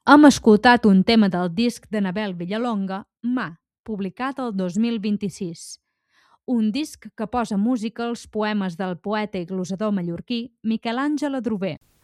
Hem escoltat un tema del disc de Nabel Villalonga, Mà, publicat el 2026. Un disc que posa música als poemes del poeta i glosador mallorquí Miquel Àngel Adrover.